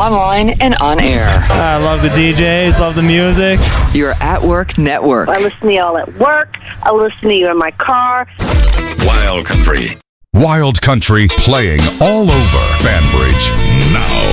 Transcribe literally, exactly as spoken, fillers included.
online and on air. I love the D Js, love the music. Your At Work Network. I listen to y'all at work. I listen to you in my car. Wild Country. Wild Country playing all over Banbridge now.